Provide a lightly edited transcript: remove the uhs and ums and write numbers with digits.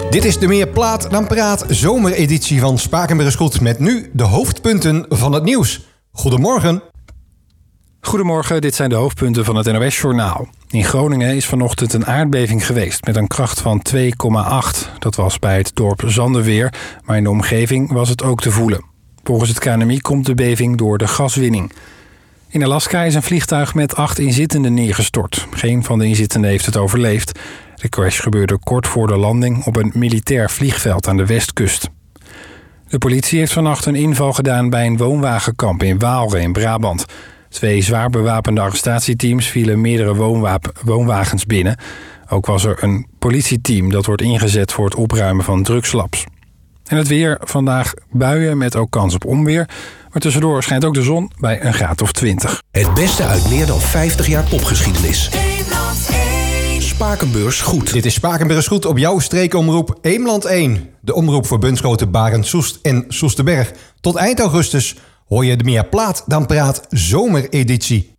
Dit is de Meer Plaat dan Praat zomereditie van Spakenburg Goed met nu de hoofdpunten van het nieuws. Goedemorgen. Goedemorgen, dit zijn de hoofdpunten van het NOS-journaal. In Groningen is vanochtend een aardbeving geweest met een kracht van 2,8. Dat was bij het dorp Zandeweer, maar in de omgeving was het ook te voelen. Volgens het KNMI komt de beving door de gaswinning. In Alaska is een vliegtuig met 8 inzittenden neergestort. Geen van de inzittenden heeft het overleefd. De crash gebeurde kort voor de landing op een militair vliegveld aan de westkust. De politie heeft vannacht een inval gedaan bij een woonwagenkamp in Waalre in Brabant. 2 zwaar bewapende arrestatieteams vielen meerdere woonwagens binnen. Ook was er een politieteam dat wordt ingezet voor het opruimen van drugslabs. En het weer, vandaag buien met ook kans op onweer. Maar tussendoor schijnt ook de zon bij een graad of 20. Het beste uit meer dan 50 jaar popgeschiedenis. Spakenburg Goed. Dit is Spakenburg Goed op jouw streekomroep Eemland 1. De omroep voor Bunschoten, Barend, Soest en Soesterberg. Tot eind augustus hoor je de Meer Plaat dan Praat zomereditie.